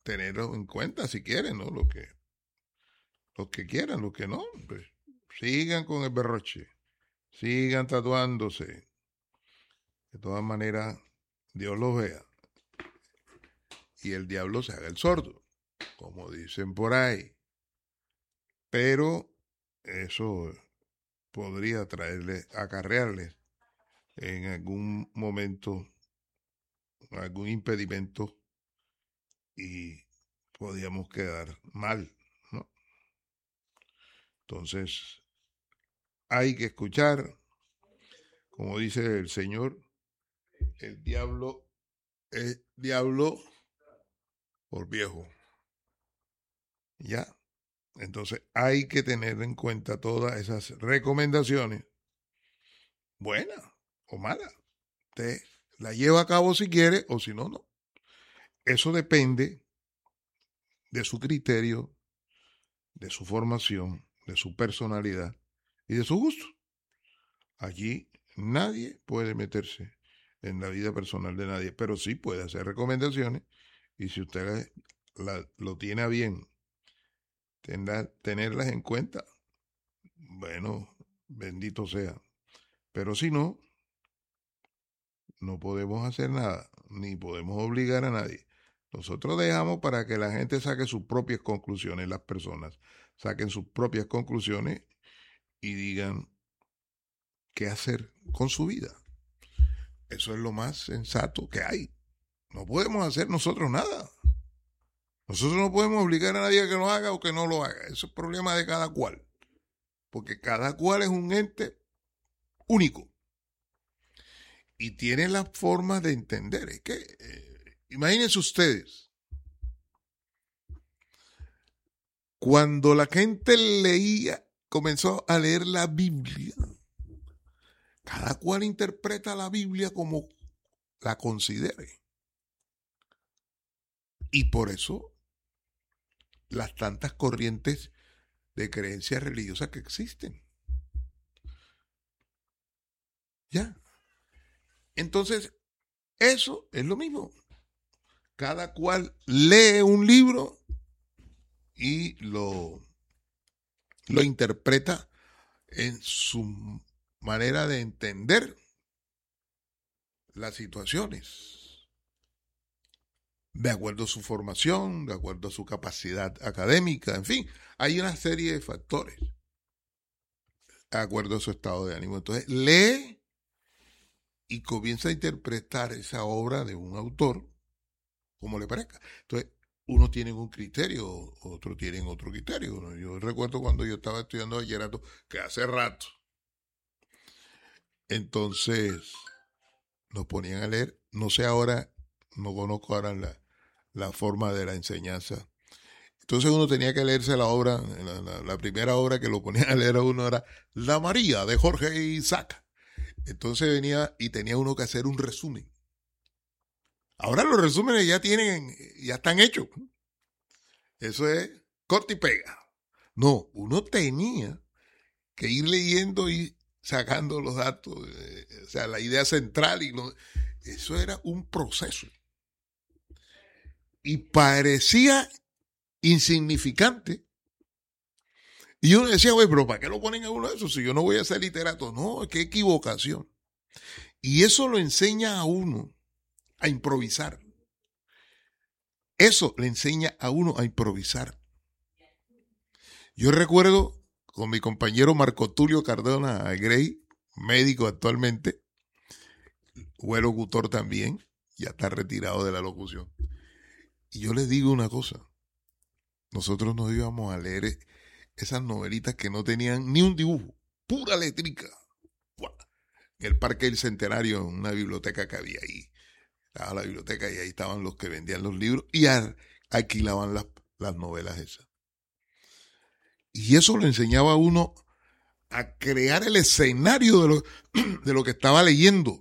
tenerlo en cuenta si quieren, ¿no? Los que quieran, los que no, pues sigan con el berroche, sigan tatuándose. De todas maneras, Dios los vea y el diablo se haga el sordo, como dicen por ahí. Pero eso podría acarrearles en algún momento algún impedimento y podíamos quedar mal, ¿no? Entonces, hay que escuchar, como dice el Señor, el diablo es diablo por viejo. ¿Ya? Entonces, hay que tener en cuenta todas esas recomendaciones, buenas o malas. Usted la lleva a cabo si quiere o si no, no. Eso depende de su criterio, de su formación, de su personalidad y de su gusto. Allí nadie puede meterse en la vida personal de nadie, pero sí puede hacer recomendaciones y si usted lo tiene a bien tenerlas en cuenta, bueno, bendito sea. Pero si no, no podemos hacer nada, ni podemos obligar a nadie. Nosotros dejamos para que la gente saque sus propias conclusiones, las personas saquen sus propias conclusiones y digan qué hacer con su vida. Eso es lo más sensato que hay. No podemos hacer nosotros nada. Nosotros no podemos obligar a nadie a que lo haga o que no lo haga. Eso es problema de cada cual. Porque cada cual es un ente único. Y tiene la forma de entender. Es que, imagínense ustedes, cuando la gente comenzó a leer la Biblia, cada cual interpreta la Biblia como la considere. Y por eso las tantas corrientes de creencias religiosas que existen. ¿Ya? Entonces, eso es lo mismo. Cada cual lee un libro y lo interpreta en su manera de entender las situaciones, de acuerdo a su formación, de acuerdo a su capacidad académica, en fin, hay una serie de factores, de acuerdo a su estado de ánimo. Entonces, lee y comienza a interpretar esa obra de un autor como le parezca. Entonces, unos tienen un criterio, otros tienen otro criterio, ¿no? Yo recuerdo cuando yo estaba estudiando bachillerato, que hace rato, entonces nos ponían a leer, no sé ahora, no conozco ahora la forma de la enseñanza. Entonces uno tenía que leerse la obra, la primera obra que lo ponían a leer a uno era La María de Jorge Isaac. Entonces venía y tenía uno que hacer un resumen. Ahora los resúmenes ya están hechos. Eso es corta y pega. No, uno tenía que ir leyendo y sacando los datos, o sea, la idea central. Eso era un proceso. Y parecía insignificante. Y uno decía, güey, pero ¿para qué lo ponen a uno de eso si yo no voy a ser literato? No, qué equivocación. Y eso lo enseña a uno a improvisar. Eso le enseña a uno a improvisar. Yo recuerdo con mi compañero Marco Tulio Cardona Grey, médico actualmente, fue locutor también, ya está retirado de la locución. Y yo les digo una cosa, nosotros nos íbamos a leer esas novelitas que no tenían ni un dibujo, pura letrica. En el Parque del Centenario, en una biblioteca que había ahí. Estaba la biblioteca y ahí estaban los que vendían los libros y alquilaban las novelas esas. Y eso le enseñaba a uno a crear el escenario de lo que estaba leyendo.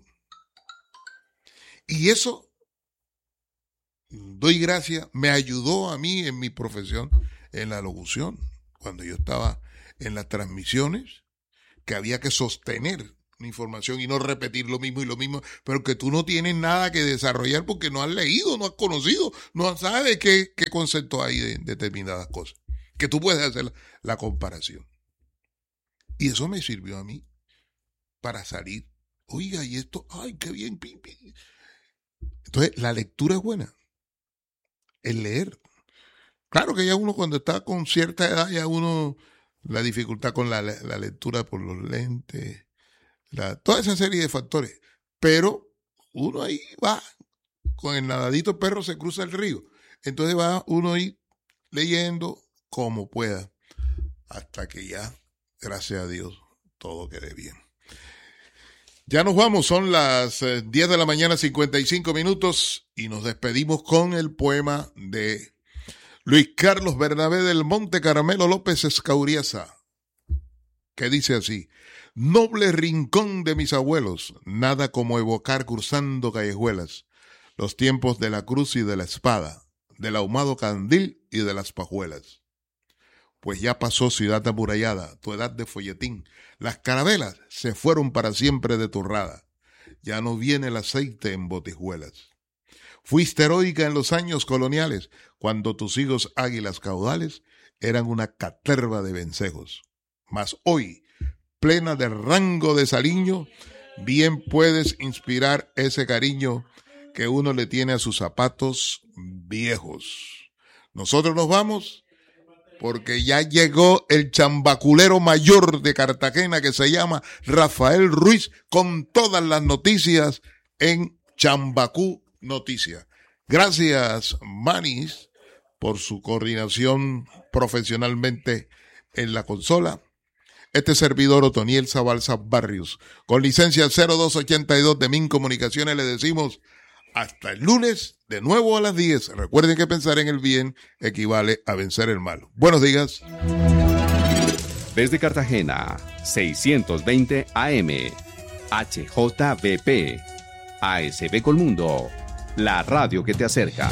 Y eso, doy gracias, me ayudó a mí en mi profesión, en la locución, cuando yo estaba en las transmisiones, que había que sostener una información y no repetir lo mismo y lo mismo, pero que tú no tienes nada que desarrollar porque no has leído, no has conocido, no sabes qué concepto hay de determinadas cosas, que tú puedes hacer la comparación. Y eso me sirvió a mí para salir. Oiga, y esto, ay, qué bien. Entonces, la lectura es buena. El leer. Claro que ya uno cuando está con cierta edad, ya uno, la dificultad con la lectura por los lentes, toda esa serie de factores. Pero uno ahí va, con el nadadito perro se cruza el río. Entonces va uno ahí leyendo como pueda, hasta que ya, gracias a Dios, todo quede bien. Ya nos vamos, son las 10 de la mañana, 55 minutos, y nos despedimos con el poema de Luis Carlos Bernabé del Monte Caramelo López Escauriaza, que dice así: noble rincón de mis abuelos, nada como evocar cruzando callejuelas los tiempos de la cruz y de la espada, del ahumado candil y de las pajuelas. Pues ya pasó ciudad amurallada, tu edad de folletín, las carabelas se fueron para siempre de tu rada, ya no viene el aceite en botijuelas. Fuiste heroica en los años coloniales, cuando tus hijos águilas caudales eran una caterva de vencejos. Mas hoy, plena de rango de saliño, bien puedes inspirar ese cariño que uno le tiene a sus zapatos viejos. Nosotros nos vamos porque ya llegó el chambaculero mayor de Cartagena, que se llama Rafael Ruiz, con todas las noticias en Chambacú Noticias. Gracias, Manis, por su coordinación profesionalmente en la consola. Este servidor, Otoniel Zabalza Barrios, con licencia 0282 de Min Comunicaciones, le decimos hasta el lunes, de nuevo a las 10. Recuerden que pensar en el bien equivale a vencer el mal. Buenos días. Desde Cartagena, 620 AM, HJBP, ASB Colmundo, la radio que te acerca.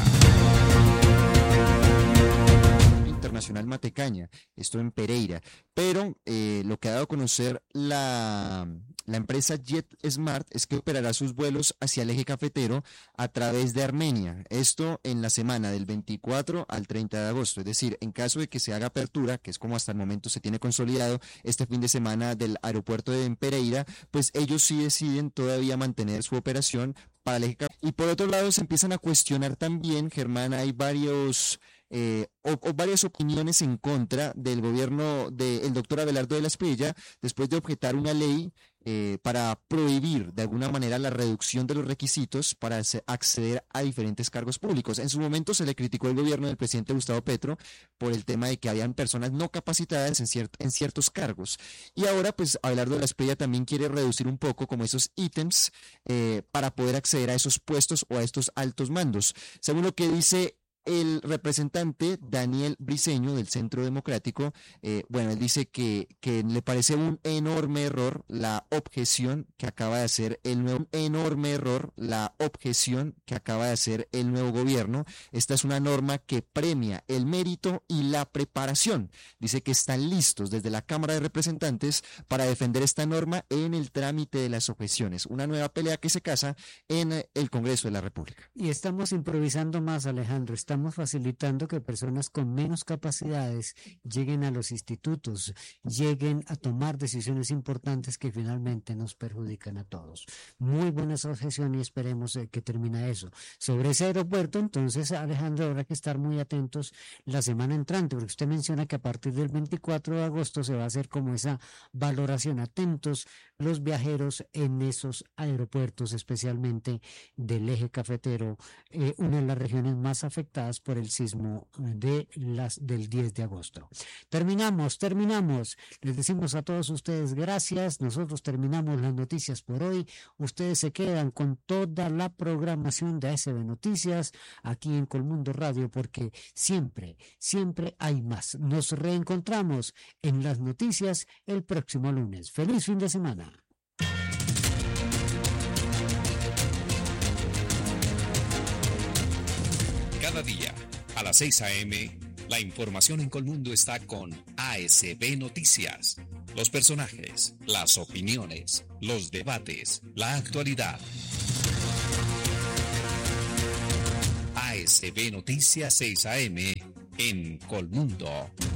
Internacional Matecaña, esto en Pereira, pero lo que ha dado a conocer la empresa JetSmart es que operará sus vuelos hacia el eje cafetero a través de Armenia, esto en la semana del 24 al 30 de agosto, es decir, en caso de que se haga apertura, que es como hasta el momento se tiene consolidado este fin de semana del aeropuerto de Pereira, pues ellos sí deciden todavía mantener su operación para el eje cafetero. Y por otro lado se empiezan a cuestionar también, Germán, hay varias opiniones en contra del gobierno del doctor Abelardo de la Espriella, después de objetar una ley para prohibir de alguna manera la reducción de los requisitos para acceder a diferentes cargos públicos. En su momento se le criticó al gobierno del presidente Gustavo Petro por el tema de que habían personas no capacitadas en ciertos cargos. Y ahora pues Abelardo de la Espriella también quiere reducir un poco como esos ítems para poder acceder a esos puestos o a estos altos mandos. Según lo que dice el representante Daniel Briceño del Centro Democrático, él dice que le parece un enorme error la objeción que acaba de hacer el nuevo gobierno. Esta es una norma que premia el mérito y la preparación. Dice que están listos desde la Cámara de Representantes para defender esta norma en el trámite de las objeciones. Una nueva pelea que se casa en el Congreso de la República. Y estamos improvisando más, Alejandro. Estamos facilitando que personas con menos capacidades lleguen a los institutos, lleguen a tomar decisiones importantes que finalmente nos perjudican a todos. Muy buenas objeciones y esperemos que termine eso. Sobre ese aeropuerto, entonces, Alejandro, habrá que estar muy atentos la semana entrante, porque usted menciona que a partir del 24 de agosto se va a hacer como esa valoración. Atentos los viajeros en esos aeropuertos, especialmente del eje cafetero, una de las regiones más afectadas por el sismo del 10 de agosto. Terminamos. Les decimos a todos ustedes gracias. Nosotros terminamos las noticias por hoy. Ustedes se quedan con toda la programación de ASB Noticias aquí en Colmundo Radio, porque siempre hay más. Nos reencontramos en las noticias el próximo lunes. Feliz fin de semana. Cada día, a las 6 a.m., la información en Colmundo está con ASB Noticias. Los personajes, las opiniones, los debates, la actualidad. ASB Noticias 6 AM en Colmundo.